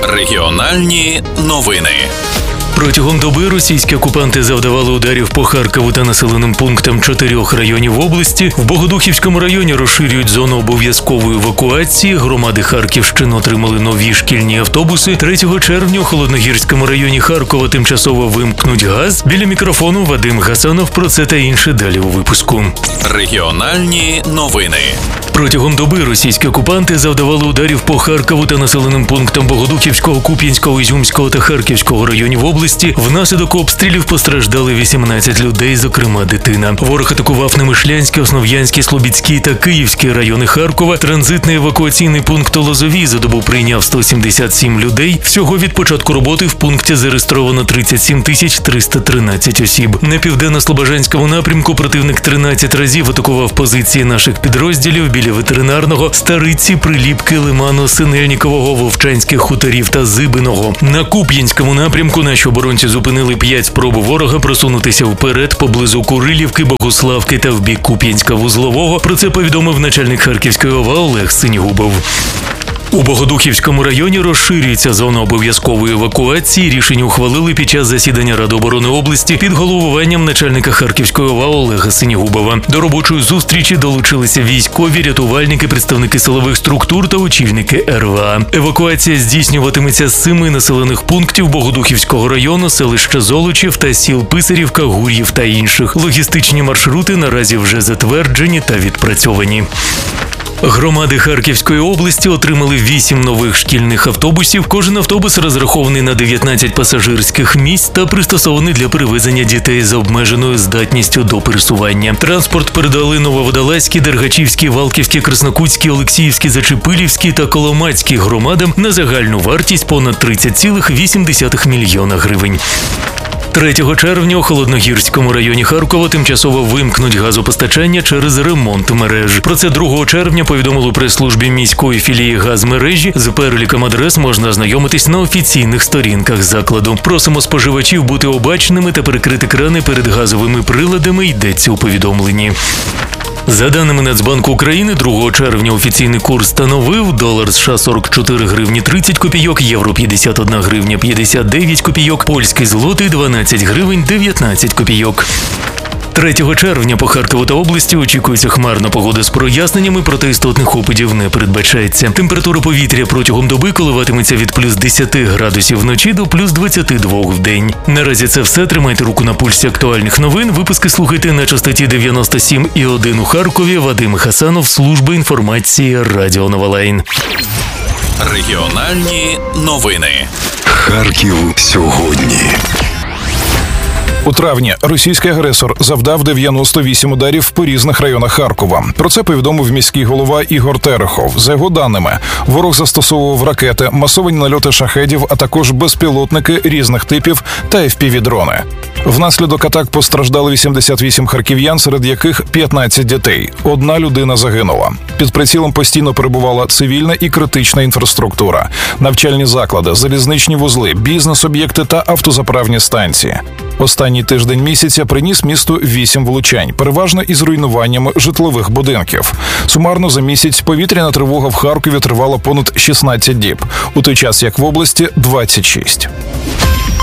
Регіональні новини. Протягом доби російські окупанти завдавали ударів по Харкову та населеним пунктам 4 районів області. В Богодухівському районі розширюють зону обов'язкової евакуації. Громади Харківщини отримали нові шкільні автобуси. 3 червня у Холодногірському районі Харкова тимчасово вимкнуть газ. Біля мікрофону Вадим Гасанов. Про це та інше далі у випуску. Регіональні новини. Протягом доби російські окупанти завдавали ударів по Харкову та населеним пунктам Богодухівського, Куп'янського, Ізюмського та Харківського районів області. Внаслідок обстрілів постраждали 18 людей, зокрема дитина. Ворог атакував Немишлянський, Основ'янський, Слобідський та Київський райони Харкова. Транзитний евакуаційний пункт Лозовий за добу прийняв 177 людей. Всього від початку роботи в пункті зареєстровано 37 313 осіб. На південно-слобожанському напрямку противник 13 разів атакував позиції наших підрозділів біля ветеринарного, Стариці, Приліпки, Лиману, Синельникового, Вовчанських хуторів та Зибиного. На Куп'янському напрямку наші оборонці зупинили 5 спроб ворога просунутися вперед поблизу Курилівки, Богуславки та в бік Куп'янська-Вузлового. Про це повідомив начальник Харківської ОВА Олег Синігубов. У Богодухівському районі розширюється зона обов'язкової евакуації. Рішення ухвалили під час засідання Ради оборони області під головуванням начальника Харківської ОВА Олега Синігубова. До робочої зустрічі долучилися військові, рятувальники, представники силових структур та очільники РВА. Евакуація здійснюватиметься з 7 населених пунктів Богодухівського району, селища Золочів та сіл Писарівка, Гур'їв та інших. Логістичні маршрути наразі вже затверджені та відпрацьовані. Громади Харківської області отримали 8 нових шкільних автобусів. Кожен автобус розрахований на 19 пасажирських місць та пристосований для перевезення дітей з обмеженою здатністю до пересування. Транспорт передали Нововодолазькій, Дергачівській, Валківській, Краснокутській, Олексіївській, Зачепилівській та Коломацькій громадам на загальну вартість понад 30,8 мільйона гривень. 3 червня у Холодногірському районі Харкова тимчасово вимкнуть газопостачання через ремонт мереж. Про це 2 червня повідомили у прес-службі міської філії газмережі. З переліком адрес можна ознайомитись на офіційних сторінках закладу. Просимо споживачів бути обачними та перекрити крани перед газовими приладами, йдеться у повідомленні. За даними Нацбанку України, 2 червня офіційний курс становив долар США 44 гривні 30 копійок, євро 51 гривня 59 копійок, польський злотий 12 гривень 19 копійок. 3 червня по Харкову та області очікується хмарна погода з проясненнями, проте істотних опадів не передбачається. Температура повітря протягом доби коливатиметься від плюс 10 градусів вночі до плюс 22 в день. Наразі це все. Тримайте руку на пульсі актуальних новин. Випуски слухайте на частоті 97,1 у Харкові. Вадим Гасанов, служба інформації Радіо Новолайн. Регіональні новини. Харків сьогодні. У травні російський агресор завдав 98 ударів по різних районах Харкова. Про це повідомив міський голова Ігор Терехов. За його даними, ворог застосовував ракети, масовані нальоти шахедів, а також безпілотники різних типів та FPV-дрони. Внаслідок атак постраждали 88 харків'ян, серед яких 15 дітей. 1 людина загинула. Під прицілом постійно перебувала цивільна і критична інфраструктура, навчальні заклади, залізничні вузли, бізнес-об'єкти та автозаправні станції. Останній тиждень місяця приніс місту 8 влучань, переважно із руйнуваннями житлових будинків. Сумарно за місяць повітряна тривога в Харкові тривала понад 16 діб, у той час як в області – 26.